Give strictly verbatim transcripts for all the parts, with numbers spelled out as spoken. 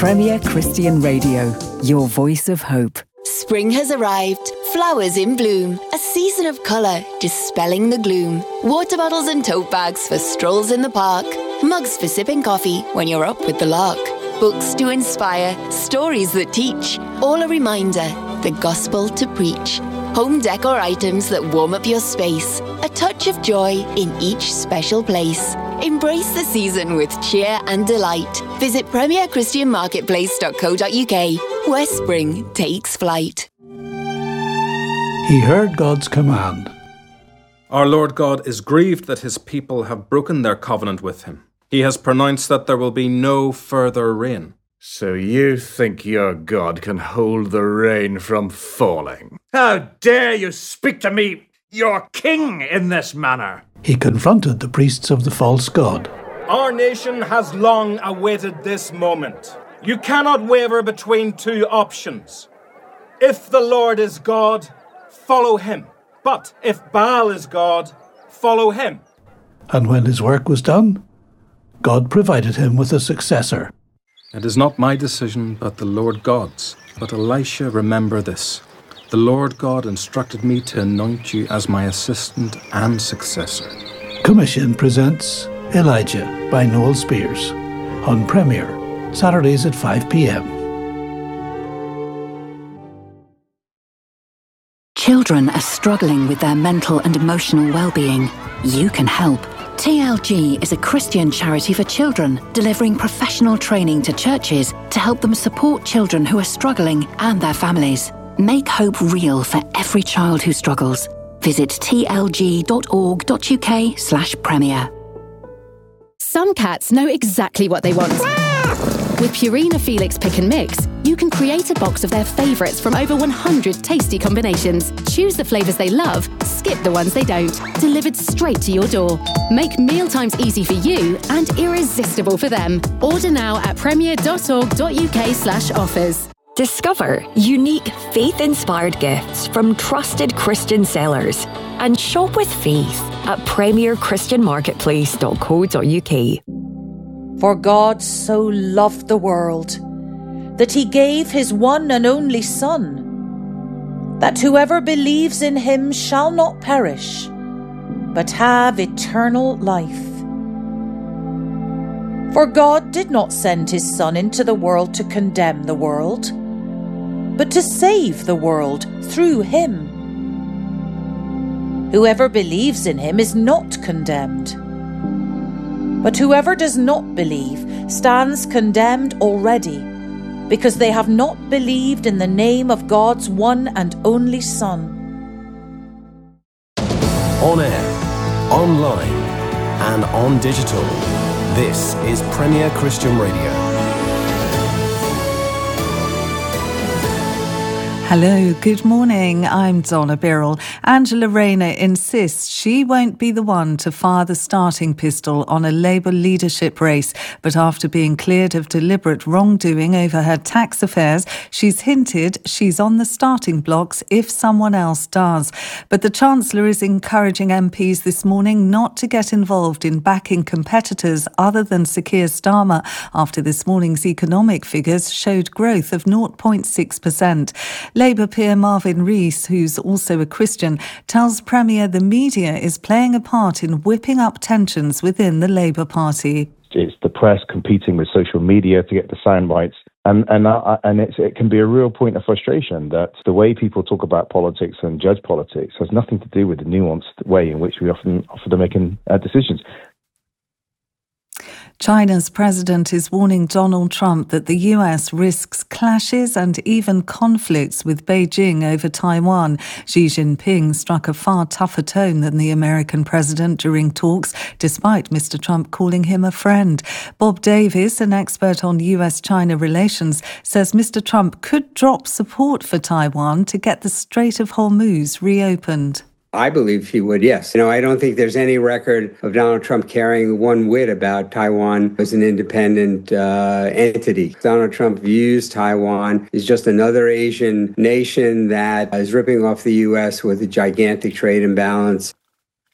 Premier Christian Radio, your voice of hope. Spring has arrived, flowers in bloom, a season of colour dispelling the gloom. Water bottles and tote bags for strolls in the park, mugs for sipping coffee when you're up with the lark. Books to inspire, stories that teach, all a reminder, the gospel to preach. Home decor items that warm up your space, a touch of joy in each special place. Embrace the season with cheer and delight. Visit premier christian marketplace dot co dot uk, where spring takes flight. He heard God's command. Our Lord God is grieved that his people have broken their covenant with him. He has pronounced that there will be no further rain. So you think your God can hold the rain from falling? How dare you speak to me, your king, in this manner? He confronted the priests of the false god. Our nation has long awaited this moment. You cannot waver between two options. If the Lord is God, follow him. But if Baal is God, follow him. And when his work was done, God provided him with a successor. It is not my decision, but the Lord God's. But Elisha, remember this. The Lord God instructed me to anoint you as my assistant and successor. Commission presents Elijah by Noel Spears on Premier, Saturdays at five p.m. Children are struggling with their mental and emotional well-being. You can help. T L G is a Christian charity for children, delivering professional training to churches to help them support children who are struggling and their families. Make hope real for every child who struggles. Visit t l g dot org dot u k slash premier. Some cats know exactly what they want. With Purina Felix Pick and Mix, you can create a box of their favourites from over one hundred tasty combinations. Choose the flavours they love, skip the ones they don't. Delivered straight to your door. Make mealtimes easy for you and irresistible for them. Order now at premier dot org dot u k slash offers. Discover unique faith-inspired gifts from trusted Christian sellers and shop with faith at premier christian marketplace dot co dot u k. For God so loved the world that he gave his one and only Son, that whoever believes in him shall not perish, but have eternal life. For God did not send his Son into the world to condemn the world, but to save the world through him. Whoever believes in him is not condemned, but whoever does not believe stands condemned already, because they have not believed in the name of God's one and only Son. On air, online, and on digital, this is Premier Christian Radio. Hello, good morning. I'm Donna Birrell. Angela Rayner insists she won't be the one to fire the starting pistol on a Labour leadership race, but after being cleared of deliberate wrongdoing over her tax affairs, she's hinted she's on the starting blocks if someone else does. But the Chancellor is encouraging M Ps this morning not to get involved in backing competitors other than Sir Keir Starmer after this morning's economic figures showed growth of zero point six percent. Labour peer Marvin Rees, who's also a Christian, tells Premier the media is playing a part in whipping up tensions within the Labour Party. It's the press competing with social media to get the sound bites. And and uh, and it's, it can be a real point of frustration that the way people talk about politics and judge politics has nothing to do with the nuanced way in which we often often are making uh, decisions. China's president is warning Donald Trump that the U S risks clashes and even conflicts with Beijing over Taiwan. Xi Jinping struck a far tougher tone than the American president during talks, despite Mister Trump calling him a friend. Bob Davis, an expert on U S-China relations, says Mister Trump could drop support for Taiwan to get the Strait of Hormuz reopened. I believe he would, yes. You know, I don't think there's any record of Donald Trump caring one whit about Taiwan as an independent uh, entity. Donald Trump views Taiwan as just another Asian nation that is ripping off the U S with a gigantic trade imbalance.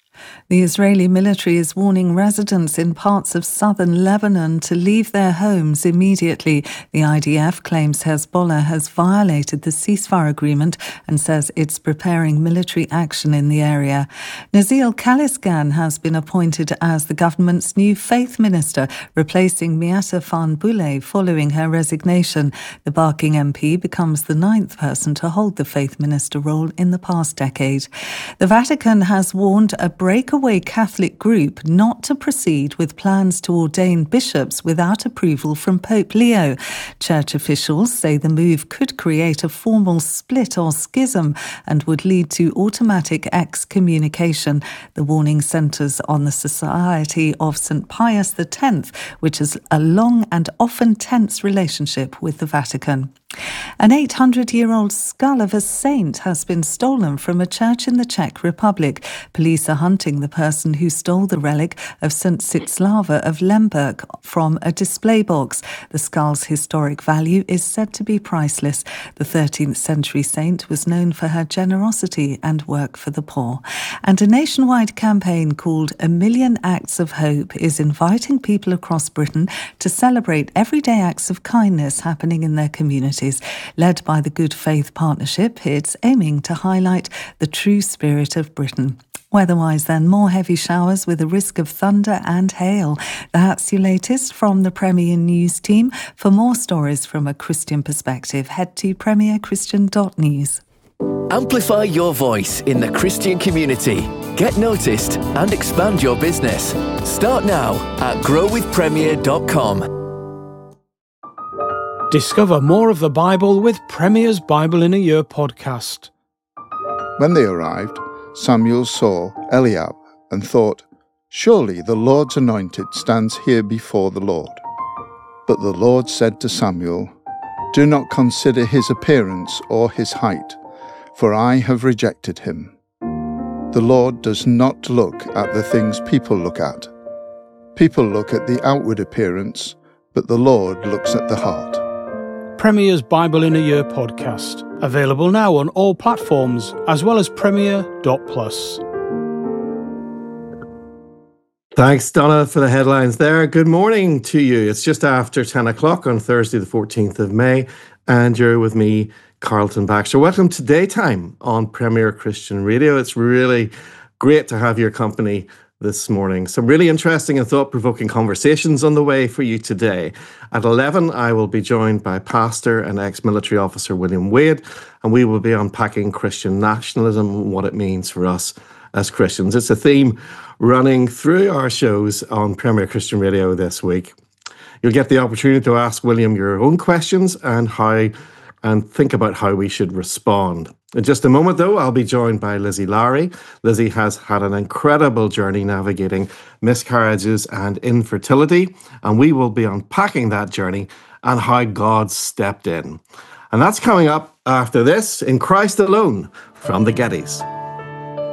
The Israeli military is warning residents in parts of southern Lebanon to leave their homes immediately. The I D F claims Hezbollah has violated the ceasefire agreement and says it's preparing military action in the area. Nazil Khalisgan has been appointed as the government's new faith minister, replacing Miata Fan Boulay following her resignation. The Barking M P becomes the ninth person to hold the faith minister role in the past decade. The Vatican has warned a breakaway Catholic group not to proceed with plans to ordain bishops without approval from Pope Leo. Church officials say the move could create a formal split or schism and would lead to automatic excommunication. The warning centres on the Society of Saint Pius X, which has a long and often tense relationship with the Vatican. An eight hundred year old skull of a saint has been stolen from a church in the Czech Republic. Police are hunting the person who stole the relic of Saint Sitzlava of Lemberg from a display box. The skull's historic value is said to be priceless. The thirteenth century saint was known for her generosity and work for the poor. And a nationwide campaign called A Million Acts of Hope is inviting people across Britain to celebrate everyday acts of kindness happening in their communities. Led by the Good Faith Partnership, it's aiming to highlight the true spirit of Britain. Weather-wise then, more heavy showers with a risk of thunder and hail. That's your latest from the Premier News team. For more stories from a Christian perspective, head to premier christian dot news. Amplify your voice in the Christian community. Get noticed and expand your business. Start now at grow with premier dot com. Discover more of the Bible with Premier's Bible in a Year podcast. When they arrived, Samuel saw Eliab and thought, "Surely the Lord's anointed stands here before the Lord." But the Lord said to Samuel, "Do not consider his appearance or his height, for I have rejected him. The Lord does not look at the things people look at. People look at the outward appearance, but the Lord looks at the heart." Premier's Bible in a Year podcast. Available now on all platforms, as well as premier dot plus. Thanks, Donna, for the headlines there. Good morning to you. It's just after ten o'clock on Thursday, the fourteenth of May, and you're with me, Carlton Baxter. Welcome to Daytime on Premier Christian Radio. It's really great to have your company this morning. Some really interesting and thought-provoking conversations on the way for you today. At eleven, I will be joined by pastor and ex-military officer William Wade, and we will be unpacking Christian nationalism and what it means for us as Christians. It's a theme running through our shows on Premier Christian Radio this week. You'll get the opportunity to ask William your own questions and how and think about how we should respond. In just a moment, though, I'll be joined by Lizzie Lowry. Lizzie has had an incredible journey navigating miscarriages and infertility, and we will be unpacking that journey and how God stepped in. And that's coming up after this, In Christ Alone, from the Gettys.